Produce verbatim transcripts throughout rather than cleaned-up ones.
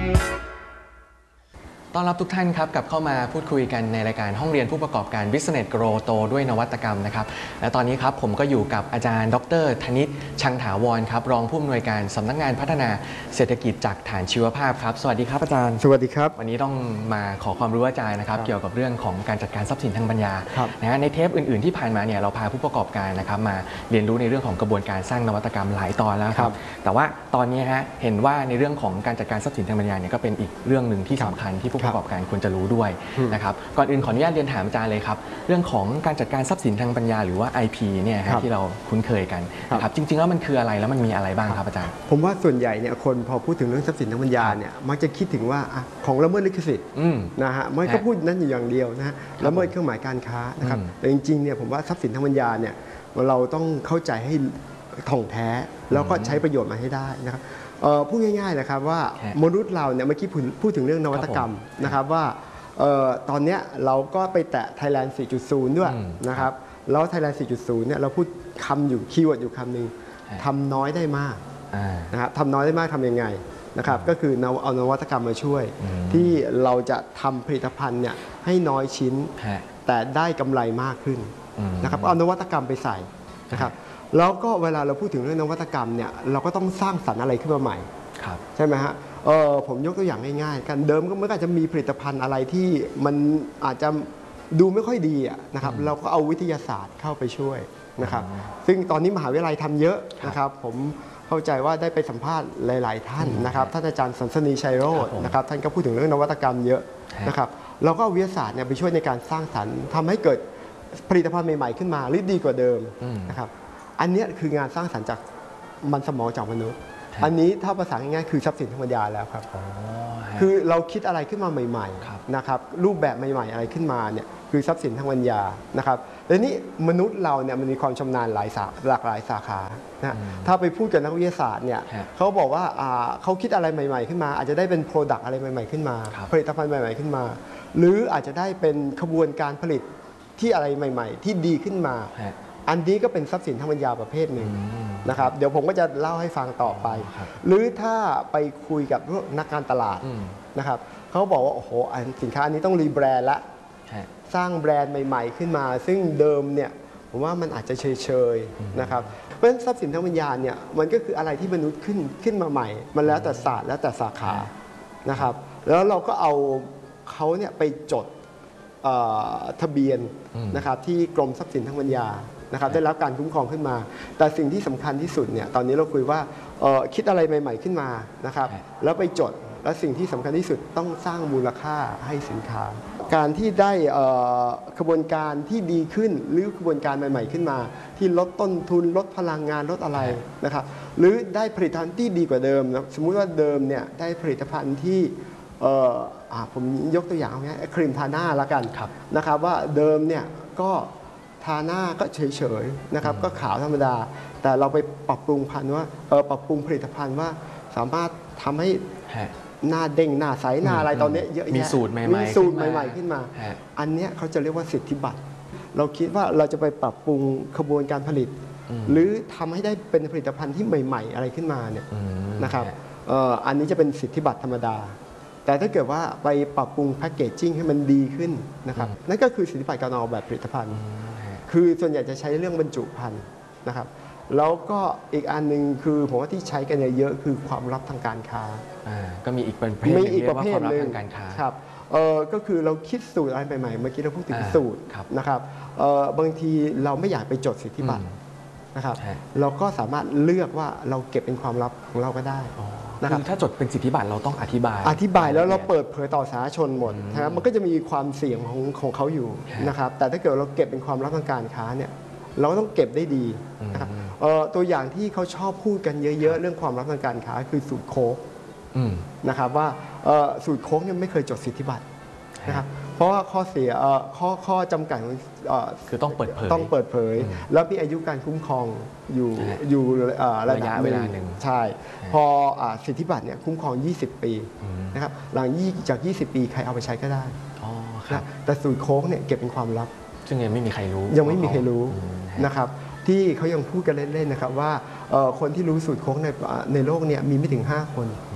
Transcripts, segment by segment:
ต้อนรับทุกท่านครับกลับเข้ามาพูดคุยกันในรายการห้องเรียนผู้ประกอบการ Business Grow โตด้วยนวัตกรรมนะครับและตอนนี้ครับผมก็อยู่กับอาจารย์ดรธนิตชังถาวรครับรองผู้อำนวยการสำนักงานพัฒนาเศรษฐกิจจากฐานชีวภาพครับสวัสดีครับอาจารย์สวัสดีครับวันนี้ต้องมาขอความรู้อาจารย์นะครับเกี่ยวกับเรื่องของการจัดการทรัพย์สินทางปัญญานะฮะในเทปอื่นๆที่ผ่านมาเนี่ยเราพาผู้ประกอบการนะครับมาเรียนรู้ในเรื่องของกระบวนการสร้างนวัตกรรมหลายตอนแล้วครับแต่ว่าตอนนี้ฮะเห็นว่าในเรื่องของการจัดการทรัพย์สินทางปัญญาเนี่ยก็เป็นอีกเรื่องหนึ่งที่สำคัญที่ผู้ประกอบการควรจะรู้ด้วยนะครับก่อนอื่นขออนุญาตเรียนถามอาจารย์เลยครับเรื่องของการจัดการทรัพย์สินทางปัญญาหรือว่า ไอ พี เนี่ยที่เราคุ้นเคยกันนะครับจริงๆแล้วมันคืออะไรแล้วมันมีอะไรบ้างครับอาจารย์ผมว่าส่วนใหญ่เนี่ยคนพอพูดถึงเรื่องทรัพย์สินทางปัญญาเนี่ยมักจะคิดถึงว่าของละเมิดลิขสิทธิ์นะฮะมันก็พูดนั้นอยู่อย่างเดียวนะฮะละเมิดเครื่องหมายการค้านะครับแต่จริงๆเนี่ยผมว่าทรัพย์สินทางปัญญาเนี่ยเราต้องเข้าใจให้ถ่องแท้แล้วก็ใช้ประโยชน์มาให้ได้นะครับพูดง่ายๆนะครับว่ามนุษย์เราเนี่ยเมื่อกี้พูดถึงเรื่องนวัตกรรมนะครับว่าตอนนี้เราก็ไปแตะ Thailand สี่จุดศูนย์ ด้วยนะครับแล้ว Thailand สี่จุดศูนย์ เนี่ยเราพูดคำอยู่คีย์เวิร์ดอยู่คำหนึ่งทำน้อยได้มากนะครับทำน้อยได้มากทำยังไงนะครับก็คือเอานวัตกรรมมาช่วยที่เราจะทำผลิตภัณฑ์เนี่ยให้น้อยชิ้นแต่ได้กำไรมากขึ้นนะครับเอานวัตกรรมไปใส่นะครับแล้วก็เวลาเราพูดถึงเรื่องนวัตกรรมเนี่ยเราก็ต้องสร้างสรรค์อะไรขึ้นมาใหม่ใช่ไหมฮะเออผมยกตัวอย่างง่ายๆกันเดิมก็มันก็อาจจะมีผลิตภัณฑ์อะไรที่มันอาจจะดูไม่ค่อยดีนะครับเราก็เอาวิทยาศาสตร์เข้าไปช่วยนะครับซึ่งตอนนี้มหาวิทยาลัยทำเยอะนะครับผมเข้าใจว่าได้ไปสัมภาษณ์หลายๆท่านนะครับท่านอาจารย์สันสนีชัยโรจน์นะครับท่านก็พูดถึงเรื่องนวัตกรรมเยอะนะครับเราก็เอาวิทยาศาสตร์เนี่ยไปช่วยในการสร้างสรรค์ทำให้เกิดผลิตภัณฑ์ใหม่ๆขึ้นมาหรือดีกว่าเดิมนะครับอันนี้คืองานสร้างสรรค์จากมันสมองจากมนุษย์อันนี้ถ้าภาษาง่ายๆคือทรัพย์สินทางปัญญาแล้วครับคือเราคิดอะไรขึ้นมาใหม่ๆนะครับรูปแบบใหม่ๆอะไรขึ้นมาเนี่ยคือทรัพย์สินทางปัญญานะครับและนี่มนุษย์เราเนี่ยมันมีความชำนาญหลายหลากหลายสาขานะถ้าไปพูดกับนักวิทยาศาสตร์เนี่ยเขาบอกว่าเขาคิดอะไรใหม่ๆขึ้นมาอาจจะได้เป็นโปรดักต์อะไรใหม่ๆขึ้นมาผลิตภัณฑ์ใหม่ๆขึ้นมาหรืออาจจะได้เป็นขบวนการผลิตที่อะไรใหม่ๆที่ดีขึ้นมาอันนี้ก็เป็นทรัพย์สินทางปัญญาประเภทหนึ่งนะครับเดี๋ยวผมก็จะเล่าให้ฟังต่อไปหรือถ้าไปคุยกับนักการตลาดนะครับเขาบอกว่าโอ้โหสินค้านี้ต้องรีแบรนด์ละสร้างแบรนด์ใหม่ๆขึ้นมาซึ่งเดิมเนี่ยผมว่ามันอาจจะเฉยๆนะครับเพราะฉะนั้นทรัพย์สินทางปัญญาเนี่ยมันก็คืออะไรที่มนุษย์ขึ้นขึ้นมาใหม่มันแล้วแต่ศาสตร์แล้วแต่สาขานะครับแล้วเราก็เอาเขาเนี่ยไปจดทะเบียนนะครับที่กรมทรัพย์สินทางปัญญานะครับได้รับการคุ้มครองขึ้นมาแต่สิ่งที่สำคัญที่สุดเนี่ยตอนนี้เราคุยว่าคิดอะไรใหม่ๆขึ้นมานะครับแล้วไปจดและสิ่งที่สำคัญที่สุดต้องสร้างมูลค่าให้สินค้าการที่ได้กระบวนการที่ดีขึ้นหรือกระบวนการใหม่ๆขึ้นมาที่ลดต้นทุนลดพลังงานลดอะไรนะครับหรือได้ผลิตภัณฑ์ที่ดีกว่าเดิมนะสมมุติว่าเดิมเนี่ยได้ผลิตภัณฑ์ที่ผมยกตัวอย่างง่ายๆครีมทาหน้าละกันนะครับว่าเดิมเนี่ยก็ทาหน้าก็เฉยๆนะครับก็ขาวธรรมดาแต่เราไปปรับปรุงพันธุ์ว่าเออปรับปรุงผลิตภัณฑ์ว่าสามารถทำให้หน้าเด้งหน้าใสหน้าอะไรตอนนี้เยอะแยะมีสูตรใหม่ๆมีสูตรใหม่ๆขึ้นมาอันนี้เขาจะเรียกว่าสิทธิบัตรเราคิดว่าเราจะไปปรับปรุงกระบวนการผลิตหรือทำให้ได้เป็นผลิตภัณฑ์ที่ใหม่ๆอะไรขึ้นมาเนี่ยนะครับอันนี้จะเป็นสิทธิบัตรธรรมดาแต่ถ้าเกิดว่าไปปรับปรุงแพคเกจจิ้งให้มันดีขึ้นนะครับนั่นก็คือสิทธิบัตรการออกแบบผลิตภัณฑ์คือส่วนใหญ่จะใช้เรื่องบรรจุภัณฑ์นะครับแล้วก็อีกอันหนึ่งคือผมว่าที่ใช้กันเยอะคือความลับทางการค้าก็มีอีกประเภทหนึ่งเรียกว่าความลับทางการค้าครับก็คือเราคิดสูตรอะไรใหม่ๆเมื่อกี้เราพูดถึงสูตรนะครับบางทีเราไม่อยากไปจดสิทธิบัตรนะครับเราก็สามารถเลือกว่าเราเก็บเป็นความลับของเราก็ได้คือถ้าจดเป็นสิทธิบัตรเราต้องอธิบายอธิบายแล้วเราเปิดเผยต่อสาธารณชนหมดนะครับมันก็จะมีความเสี่ยงของของเขาอยู่นะครับแต่ถ้าเกิดเราเก็บเป็นความลับทางการค้าเนี่ยเราต้องเก็บได้ดีนะครับตัวอย่างที่เขาชอบพูดกันเยอะๆเรื่องความลับทางการค้าคือสูตรโค้กนะครับว่าสูตรโค้กเนี่ยไม่เคยจดสิทธิบัตรนะครับเพราะว่าข้อเสียข้อข้อจำกัดคือต้องเปิดเผยต้องเปิดเผยแล้วมีอายุการคุ้มครองอยู่อยู่ระยะเวลาหนึ่งใช่พอสิทธิบัตรเนี่ยคุ้มครองยี่สิบปีนะครับหลังจากยี่สิบปีใครเอาไปใช้ก็ได้แต่สูตรโค้กเนี่ยเก็บเป็นความลับซึ่งยังไม่มีใครรู้ยังไม่มีใครรู้นะครับที่เขายังพูดกันเล่นๆนะครับว่าคนที่รู้สูตรโค้กในในโลกเนี่ยมีไม่ถึงห้าคน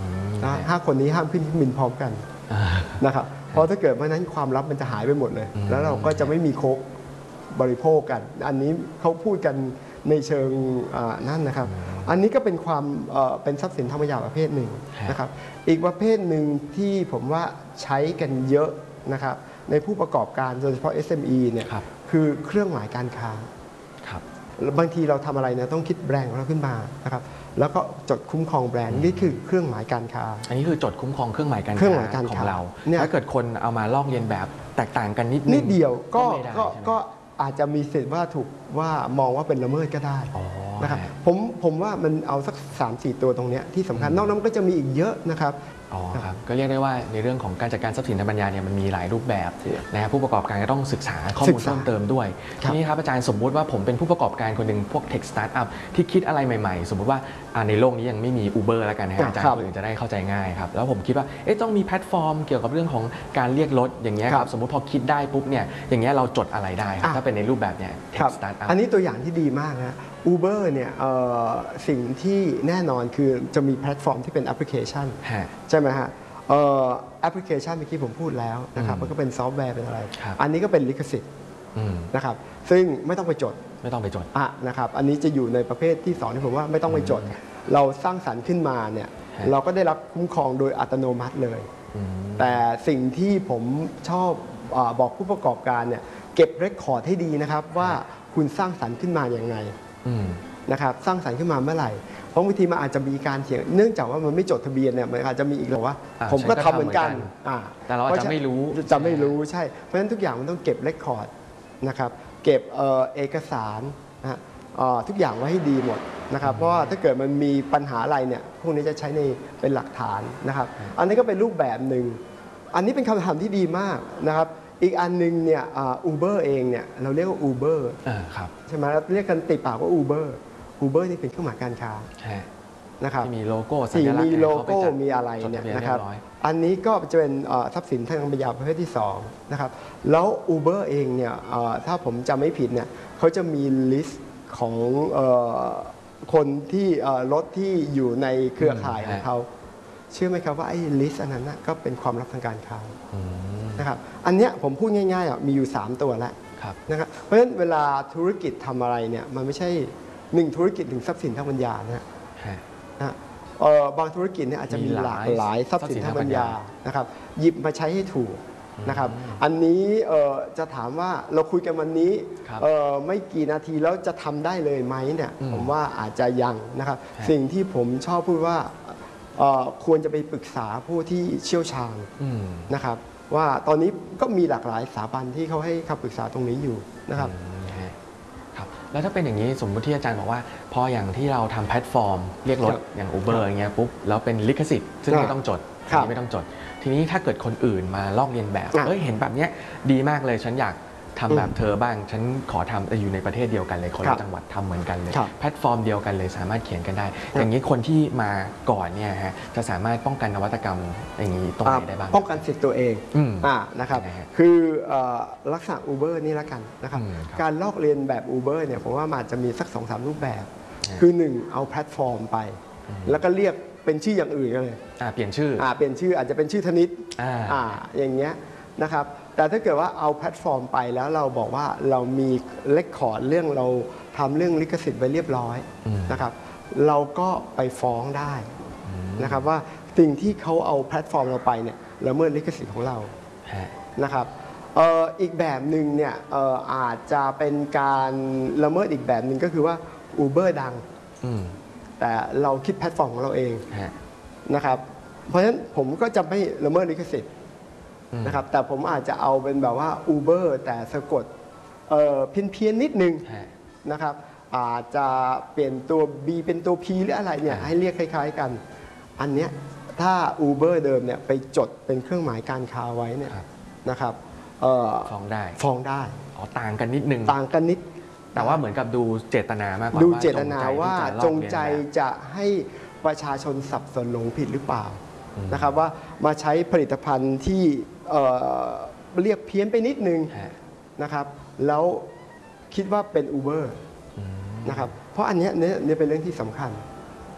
นะห้าคนนี้ห้ามขึ้นเครื่องบินพร้อมกันนะครับเพราะถ้าเกิดเพราะนั้นความลับมันจะหายไปหมดเลยแล้วเราก็จะไม่มีโค้กบริโภคกันอันนี้เขาพูดกันในเชิงนั่นนะครับอันนี้ก็เป็นความเป็นทรัพย์สินทางปัญญาประเภทหนึ่งนะครับอีกประเภทหนึ่งที่ผมว่าใช้กันเยอะนะครับในผู้ประกอบการโดยเฉพาะ เอส เอ็ม อี เนี่ยคือเครื่องหมายการค้าบางทีเราทำอะไรเนี่ยต้องคิดแบรนด์ของเราขึ้นมานะครับแล้วก็จดคุ้มครองแบรนด์นี่คือเครื่องหมายการค้าอันนี้คือจดคุ้มครองเครื่องหมายการค้าของเราถ้าเกิดคนเอามาลอกเลียนแบบแตกต่างกันนิดนิดเดียวก็ก็อาจจะมีสิทธิ์ว่าถูกว่ามองว่าเป็นละเมิดก็ได้นะครับผมผมว่ามันเอาสัก สามสี่ ตัวตรงนี้ที่สำคัญนอกนั้นก็จะมีอีกเยอะนะครับอ๋อครับก็เรียกได้ว่าในเรื่องของการจัดการทรัพย์สินทางปัญญาเนี่ยมันมีหลายรูปแบบนะครับผู้ประกอบการก็ต้องศึกษาข้อมูลเพิ่มเติมด้วยทีนี้ครับอาจารย์สมมุติว่าผมเป็นผู้ประกอบการคนหนึ่งพวกเทคสตาร์ทอัพที่คิดอะไรใหม่ๆสมมุติว่าในโลกนี้ยังไม่มี Uber แล้วกันนะครับอาจารย์คนอื่นจะได้เข้าใจง่ายครับแล้วผมคิดว่าเอ๊ะต้องมีแพลตฟอร์มเกี่ยวกับเรื่องของการเรียกรถอย่างเงี้ยครับสมมติพอคิดได้ปุ๊บเนี่ยอย่างเงี้ยเราจดอะไรได้ครับถ้าเป็นในรูปแบบเนี่ยเทคสตาร์ทอัพอันนี้ตัวอย่างที่ดีมากนะUber เนี่ยสิ่งที่แน่นอนคือจะมีแพลตฟอร์มที่เป็นแอปพลิเคชันใช่ไหมฮะแอปพลิเคชันเมื่อกี้ผมพูดแล้วนะครับมันก็เป็นซอฟต์แวร์เป็นอะไรอันนี้ก็เป็นลิขสิทธิ์นะครับซึ่งไม่ต้องไปจดไม่ต้องไปจดอ่ะนะครับอันนี้จะอยู่ในประเภทที่สองที่ผมว่าไม่ต้องไปจดเราสร้างสรรค์ขึ้นมาเนี่ยเราก็ได้รับคุ้มครองโดยอัตโนมัติเลยแต่สิ่งที่ผมชอบบอกผู้ประกอบการเนี่ยเก็บเรคคอร์ดให้ดีนะครับว่าคุณสร้างสรรค์ขึ้นมาอย่างไงนะครับสร้างสรรค์ขึ้นมาเมื่อไหร่เพราะบางทีมันอาจจะมีการเถียงเนื่องจากว่ามันไม่จดทะเบียนเนี่ยมันอาจจะมีอีกหรอว่าผมก็ทำเหมือนกันแต่เราจะไม่รู้จะไม่รู้ใช่เพราะฉะนั้นทุกอย่างมันต้องเก็บเรคคอร์ดนะครับเก็บเอกสารนะทุกอย่างไว้ให้ดีหมดนะครับเพราะว่าถ้าเกิดมันมีปัญหาอะไรเนี่ยพวกนี้จะใช้ในเป็นหลักฐานนะครับอันนี้ก็เป็นรูปแบบหนึ่งอันนี้เป็นคำถามที่ดีมากนะครับอีกอันนึงเนี่ยอูเบอร์เองเนี่ยเราเรียกว่าอูเบอร์ใช่ไหมเราเรียกกันติดปากว่าอูเบอร์อูเบอร์นี่เป็นเครื่องหมายการค้านะครับที่มีโลโก้ที่มีโลโก้มีอะไรเนี่ยนะครับอันนี้ก็จะเป็นทรัพย์สินทางปัญญาประเภทที่สองนะครับแล้ว Uber เองเนี่ยถ้าผมจำไม่ผิดเนี่ยเขาจะมีลิสต์ของคนที่รถที่อยู่ในเครือข่ายของเขาเชื่อไหมครับว่าไอ้ลิสต์อันนั้นก็เป็นความลับทางการค้านะครับอันเนี้ยผมพูดง่ายๆมีอยู่สามตัวแล้วนะครับเพราะฉะนั้นเวลาธุรกิจทำอะไรเนี่ยมันไม่ใช่หนึ่งธุรกิจถึงทรัพย์สินทางปัญญานะนะบางธุรกิจเนี่ยอาจจะมีหลากหลายทรัพย์สินทางปัญญานะครับหยิบมาใช้ให้ถูกนะครับอันนี้จะถามว่าเราคุยกันวันนี้ไม่กี่นาทีแล้วจะทำได้เลยไหมเนี่ยผมว่าอาจจะยังนะครับสิ่งที่ผมชอบพูดว่าควรจะไปปรึกษาผู้ที่เชี่ยวชาญนะครับว่าตอนนี้ก็มีหลากหลายสถาบันที่เขาให้คำปรึกษาตรงนี้อยู่นะครับแล้วถ้าเป็นอย่างนี้สมมติที่อาจารย์บอกว่าพออย่างที่เราทำแพลตฟอร์มเรียกรถอย่าง Uber อย่างเงี้ยปุ๊บแล้วเป็นลิขสิทธิ์ซึ่งไม่ต้องจดไม่ต้องจดทีนี้ถ้าเกิดคนอื่นมาลอกเลียนแบบเอ้ยเห็นแบบนี้ดีมากเลยฉันอยากทำแบบเธอบ้างฉันขอทำอยู่ในประเทศเดียวกันเลยคนละจังหวัดทำเหมือนกันเลยแพลตฟอร์มเดียวกันเลยสามารถเขียนกันได้อย่างนี้คนที่มาก่อนเนี่ยฮะจะสามารถป้องกันนวัตกรรมอย่างนี้ตรงไหนได้บ้างป้องกันสิทธิ์ตัวเองนะครับคือลักษณะ Uber นี่ละกันนะครับการลอกเลียนแบบ Uber เนี่ยผมว่ามันจะมีสัก สองสาม รูปแบบคือหนึ่งเอาแพลตฟอร์มไปแล้วก็เรียกเป็นชื่ออย่างอื่นกันเลยเปลี่ยนชื่อเปลี่ยนชื่ออาจจะเป็นชื่อธนิตอย่างเงี้ยนะครับแต่ถ้าเกิดว่าเอาแพลตฟอร์มไปแล้วเราบอกว่าเรามีเรคคอร์ดเรื่องเราทำเรื่องลิขสิทธิ์ไว้เรียบร้อยนะครับเราก็ไปฟ้องได้นะครับว่าสิ่งที่เขาเอาแพลตฟอร์มเราไปเนี่ยละเมิดลิขสิทธิ์ของเรานะครับอีกแบบหนึ่งเนี่ยอาจจะเป็นการละเมิดอีกแบบหนึ่งก็คือว่า Uber ดังแต่เราคิดแพลตฟอร์มของเราเองนะครับเพราะฉะนั้นผมก็จะไม่ละเมิดลิขสิทธิ์นะครับแต่ผมอาจจะเอาเป็นแบบว่า Uber แต่สะกดเพี้ยนเพี้ยนนิดนึงนะครับอาจจะเปลี่ยนตัว B เป็นตัว P หรืออะไรเนี่ยให้เรียกคล้ายๆกันอันเนี้ยถ้า Uber เดิมเนี่ยไปจดเป็นเครื่องหมายการค้าไว้เนี่ยนะครับฟ้องได้ฟ้องได้อ๋อต่างกันนิดนึงต่างกันนิดแต่ว่าเหมือนกับดูเจตนามากกว่าดูเจตนาว่าจงใจจะให้ประชาชนสับสนหลงผิดหรือเปล่านะครับว่ามาใช้ผลิตภัณฑ์ที่เรียกเพี้ยนไปนิดนึงนะครับแล้วคิดว่าเป็น Uber นะครับเพราะอันนี้เนี่ยเป็นเรื่องที่สำคัญ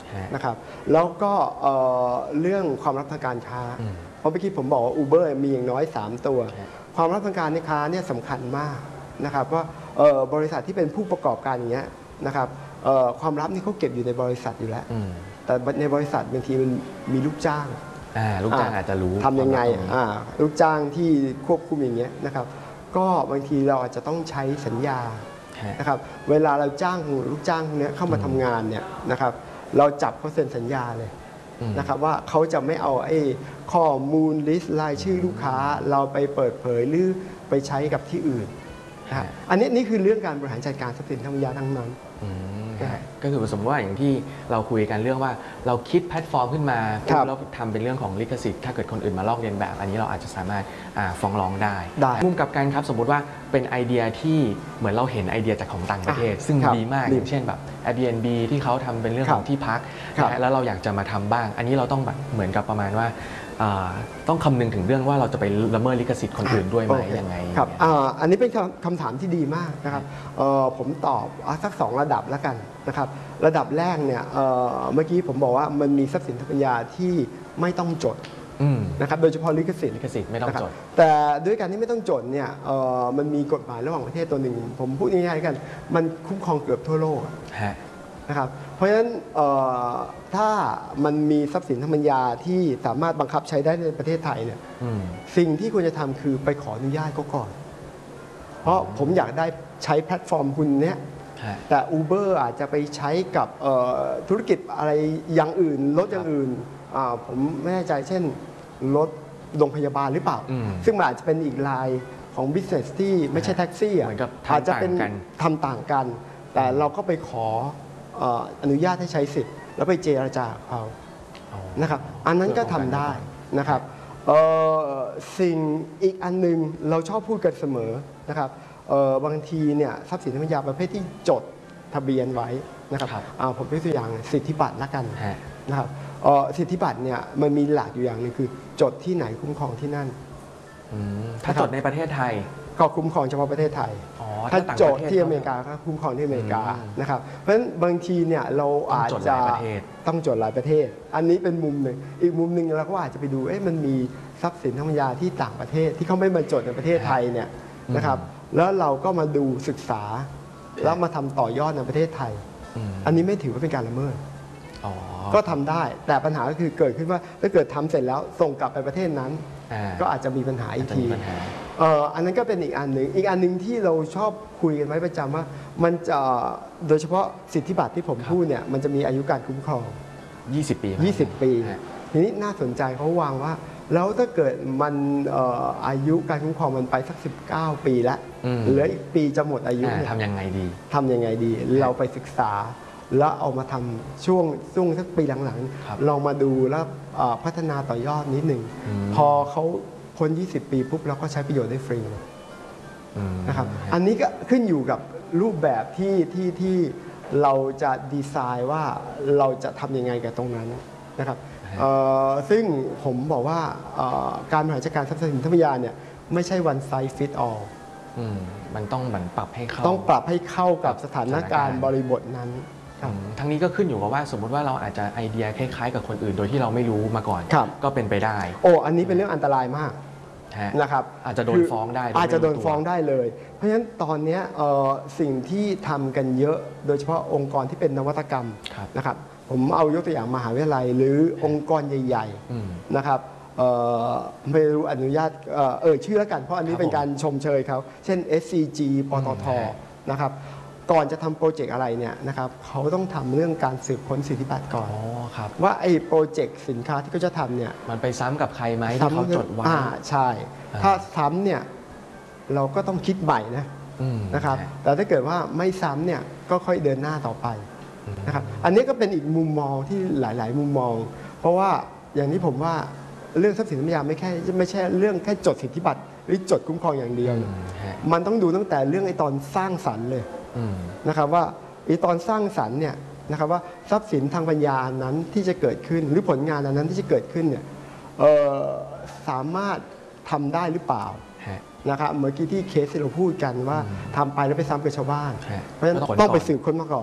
นะครับแล้วก็เรื่องความลับทางการค้าเพราะเมื่อกี้ผมบอกว่า Uber มีอย่างน้อยสามตัวความลับทางการค้าเนี่ยสำคัญมากนะครับว่าบริษัทที่เป็นผู้ประกอบการอย่างเงี้ยนะครับความลับนี่เขาเก็บอยู่ในบริษัทอยู่แล้วแต่ในบริษัทบางทีมันมีลูกจ้างลูกจ้างอาจจะรู้ทำยังไงลูกจ้างที่ควบคุมอย่างเงี้ยนะครับก็บางทีเราอาจจะต้องใช้สัญญานะครับเวลาเราจ้างลูกจ้างเนี้ยเข้ามาทำงานเนี่ยนะครับเราจับเขาเซ็นสัญญาเลยนะครับว่าเขาจะไม่เอาไอ้ข้อมูลลิสต์รายชื่อลูกค้าเราไปเปิดเผยหรือไปใช้กับที่อื่นนะอันนี้นี่คือเรื่องการบริหารจัดการทรัพย์สินทางปัญญาทั้งนั้นก็คือสมมติว่าอย่างที่เราคุยกันเรื่องว่าเราคิดแพลตฟอร์มขึ้นมาแล้วทำเป็นเรื่องของลิขสิทธิ์ถ้าเกิดคนอื่นมาลอกเลียนแบบ อันนี้เราอาจจะสามารถฟ้องร้องได้มุมกับการครับสมมติว่าเป็นไอเดียที่เหมือนเราเห็นไอเดียจากของต่างประเทศซึ่งดีมากอย่างเช่นแบบ Airbnb ที่เขาทำเป็นเรื่องของที่พักแล้วเราอยากจะมาทำบ้างอันนี้เราต้องแบบเหมือนกับประมาณว่าต้องคำนึงถึงเรื่องว่าเราจะไปละเมิดลิขสิทธิ์คนอื่นด้วยไหมยังไงครับอันนี้เป็นคำถามที่ดีมากนะครับผมตอบสักสองระดับแล้วกันนะครับระดับแรกเนี่ยเมื่อกี้ผมบอกว่ามันมีทรัพย์สินทางปัญญาที่ไม่ต้องจดนะครับโดยเฉพาะลิขสิทธิ์ลิขสิทธิ์ไม่ต้องจดแต่ด้วยการที่ไม่ต้องจดเนี่ยมันมีกฎหมายระหว่างประเทศตัวหนึ่งผมพูดง่ายๆกันมันคุ้มครองเกือบทั่วโลกนะครับเพราะฉะนั้นถ้ามันมีทรัพย์สินทางปัญญาที่สามารถบังคับใช้ได้ในประเทศไทยเนี่ยสิ่งที่ควรจะทำคือไปขออนุญาตเขาก่อนเพราะผมอยากได้ใช้แพลตฟอร์มคุณเนี้ยแต่ Uber อาจจะไปใช้กับธุรกิจอะไรอย่างอื่นรถอย่างอื่นผมไม่แน่ใจเช่นรถโรงพยาบาลหรือเปล่าซึ่งมันอาจจะเป็นอีกรายของ business ที่ไม่ใช่แท็กซี่อาจจะเป็นทำต่างกันแต่เราก็ไปขออนุญาตให้ใช้สิทธิ์แล้วไปเจรจาเขานะครับอันนั้นก็ทำได้นะครับสิ่งอีกอันนึงเราชอบพูดกันเสมอนะครับบางทีเนี่ยทรัพย์สินทางปัญญาประเภทที่จดทะเบียนไว้นะครับผมยกตัวอย่างสิทธิบัตรละกันนะครับสิทธิบัตรเนี่ยมันมีหลักอยู่อย่างนึงคือจดที่ไหนคุ้มครองที่นั่นถ้าจดในประเทศไทยก็คุ้มครองเฉพาะประเทศไทยถ้าจดที่อเมริกาก็คุ้มครองที่อเมริกานะครับเพราะฉะนั้นบางทีเนี่ยเราอาจจะต้องจดหลายประเทศอันนี้เป็นมุมหนึ่งอีกมุมหนึ่งเราก็อาจจะไปดูเอ๊ะมันมีทรัพย์สินทางปัญญาที่ต่างประเทศที่เขาไม่มาจดในประเทศไทยเนี่ยนะครับแล้วเราก็มาดูศึกษาแล้วมาทำต่อยอดในประเทศไทยอันนี้ไม่ถือว่าเป็นการละเมิดก็ทำได้แต่ปัญหาก็คือเกิดขึ้นว่าถ้าเกิดทำเสร็จแล้วส่งกลับไปประเทศนั้นก็อาจจะมีปัญหาอีกทีอันนั้นก็เป็นอีกอันหนึ่งอีกอันหนึ่งที่เราชอบคุยกันไว้ประจำว่ามันจะโดยเฉพาะสิทธิบัตรที่ผมพูดเนี่ยมันจะมีอายุการคุ้มครองยี่สิบปียี่สิบปีทีนี้น่าสนใจเขาวางว่าแล้วถ้าเกิดมันอายุการคุ้มครองมันไปสักสิบเก้าปีแล้วเหลืออีกปีจะหมดอายุทำยังไงดีทำยังไงดีเราไปศึกษาแล้วเอามาทำช่วงช่วงสักปีหลังๆลองมาดูแล้วพัฒนาต่อยอดนิดหนึ่งพอเขาพ้นยี่สิบปีปุ๊บเราก็ใช้ประโยชน์ได้ฟรีนะครับอันนี้ก็ขึ้นอยู่กับรูปแบบที่ที่ที่เราจะดีไซน์ว่าเราจะทำยังไงกับตรงนั้นนะครับซึ่งผมบอกว่าการบริหารจัดการทรัพย์สินทางปัญญาเนี่ยไม่ใช่ one size fit all มันต้องเหมือนปรับให้เข้าต้องปรับให้เข้ากับสถานการณ์บริบทนั้นทั้งนี้ก็ขึ้นอยู่กับว่าสมมติว่าเราอาจจะไอเดียคล้ายๆกับคนอื่นโดยที่เราไม่รู้มาก่อนก็เป็นไปได้โอ้อันนี้เป็นเรื่องอันตรายมากนะครับอาจจะโดนฟ้องได้อาจจะโดนฟ้องได้เลยเพราะฉะนั้นตอนนี้สิ่งที่ทำกันเยอะโดยเฉพาะองค์กรที่เป็นนวัตกรรมนะครับผมเอายกตัวอย่างมหาวิทยาลัยหรือองค์กรใหญ่ๆนะครับไม่รู้อนุญาตเอ่ยชื่อแล้วกันเพราะอันนี้เป็นการชมเชยเขาเช่น เอส ซี จี ปตท.นะครับก่อนจะทำโปรเจกต์อะไรเนี่ยนะครับเขาต้องทำเรื่องการสืบค้นสิทธิบัตรก่อนว่าไอ้โปรเจกต์สินค้าที่เขาจะทำเนี่ยมันไปซ้ำกับใครไหมที่เขาจดไว้ใช่ถ้าซ้ำเนี่ยเราก็ต้องคิดใหม่นะนะครับแต่ถ้าเกิดว่าไม่ซ้ำเนี่ยก็ค่อยเดินหน้าต่อไปนะครับอันนี้ก็เป็นอีกมุมมองที่หลายๆมุมมองเพราะว่าอย่างนี้ผมว่าเรื่องทรัพย์สินทางปัญญาไม่แค่ไม่ใช่เรื่องแค่จดสิทธิบัตรหรือจดคุ้มครองอย่างเดียวมันต้องดูตั้งแต่เรื่องไอ้ตอนสร้างสรรค์เลยนะครับว่าไอ้ตอนสร้างสรรค์เนี่ยนะครับว่าทรัพย์สินทางปัญญานั้นที่จะเกิดขึ้นหรือผลงานนั้นที่จะเกิดขึ้นเนี่ยสามารถทำได้หรือเปล่านะครับเมื่อกี้ที่เคสที่เราพูดกันว่าทำไปแล้วไปซ้ำกับชาวบ้านเพราะฉะนั้นต้องไปสืบค้นมาก่อน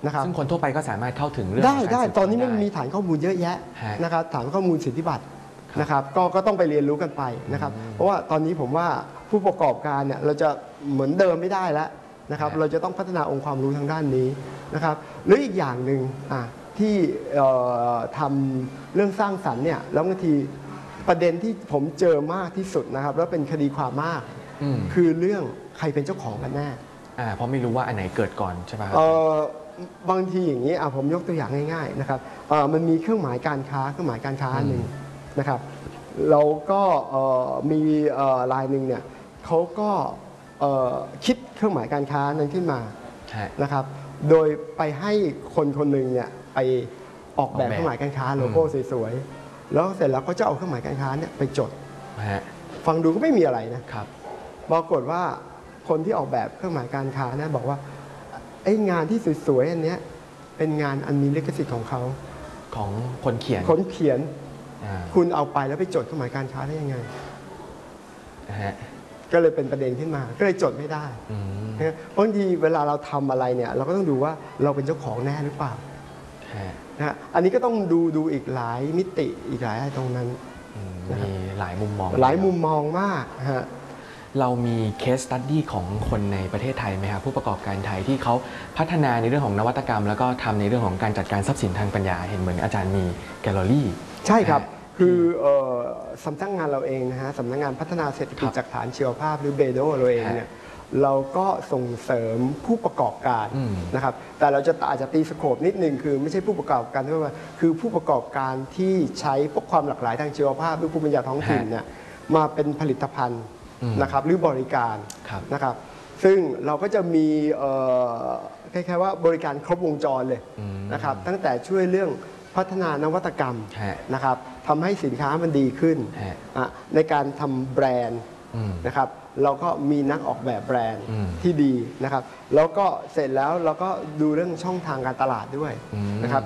นะครับซึ่งคนทั่วไปก็สามารถเข้าถึงเรื่องได้ได้ขงการสืบตอนนี้มันได้มีฐานข้อมูลเยอะแยะฮะนะครับฐานข้อมูลสิทธิบัตรนะครับก็ก็ต้องไปเรียนรู้กันไปนะครับเพราะว่าตอนนี้ผมว่าผู้ประกอบการเนี่ยเราจะเหมือนเดิมไม่ได้แล้วนะครับฮะเราจะต้องพัฒนาองค์ความรู้ทางด้านนี้นะครับหรืออีกอย่างหนึ่งอ่ะที่เอ่อทำเรื่องสร้างสรรค์เนี่ยแล้วบางทีประเด็นที่ผมเจอมากที่สุดนะครับแล้วเป็นคดีความมากอืมคือเรื่องใครเป็นเจ้าของกันแน่อ่าเพราะไม่รู้ว่าอันไหนเกิดก่อนใช่ป่ะครับเอ่อบางทีอย่างนี้อ่ะผมยกตัวอย่างง่ายๆนะครับเอ่อมันมีเครื่องหมายการค้าเครื่องหมายการค้าหนึ่งนะครับเราก็เอ่อมีเอ่อรายหนึ่งเนี่ยเขาก็เอ่อคิดเครื่องหมายการค้านั้นขึ้นมาฮะนะครับโดยไปให้คนคนหนึ่งเนี่ยไปออกแบบออกแบบเครื่องหมายการค้าโลโก้สวยๆแล้วเสร็จแล้วก็จะเอาเครื่องหมายการค้าเนี่ยไปจดฮะฟังดูก็ไม่มีอะไรนะครับ ปรากฏว่าคนที่ออกแบบเครื่องหมายการค้าเนี่ยบอกว่าไอ้งานที่สวยๆอันเนี้ยเป็นงานอันมีลิขสิทธิ์ของเขาของคนเขียนคนเขียนอ่าคุณเอาไปแล้วไปจดเครื่องหมายการค้าได้ยังไงฮะก็เลยเป็นประเด็นขึ้นมา ก็เลยจดไม่ได้อืมนะบางทีเวลาเราทำอะไรเนี่ยเราก็ต้องดูว่าเราเป็นเจ้าของแน่หรือเปล่าฮะนะฮะอันนี้ก็ต้องดูดูอีกหลายมิติอีกหลายอะไรตรงนั้นอืมนะครับมีหลายมุมมองหลายมุมมองมากฮะเรามีเคสตัดดี้ของคนในประเทศไทยไหมครับผู้ประกอบการไทยที่เขาพัฒนาในเรื่องของนวัตกรรม แล้วก็ทำในเรื่องของการจัดการทรัพย์สินทางปัญญาเห็นเหมือนอาจารย์มีแกลเลอรี่ใช่ครับ คือเอ่อสำนักงานเราเองนะฮะสำนักงานพัฒนาเศรษฐกิจจากฐานชีวภาพหรือเบโดเราเองเนี่ยเราก็ส่งเสริมผู้ประกอบการอืมนะครับแต่เราจะอาจจะตีสโคปนิดนึงคือไม่ใช่ผู้ประกอบการทั่วไปคือผู้ประกอบการที่ใช้พวกความหลากหลายทางชีวภาพหรือภูมิปัญญาท้องถิ่นเนี่ยมาเป็นผลิตภัณฑ์อืมนะครับหรือบริการครับนะครับซึ่งเราก็จะมีเอ่อคล้ายๆว่าบริการครบวงจรเลยอืมนะครับตั้งแต่ช่วยเรื่องพัฒนานวัตกรรมฮะนะครับทำให้สินค้ามันดีขึ้นฮะอ่ะในการทำแบรนด์อืมนะครับเราก็มีนักออกแบบแบรนด์อืมที่ดีนะครับแล้วก็เสร็จแล้วเราก็ดูเรื่องช่องทางการตลาดด้วยอืมนะครับ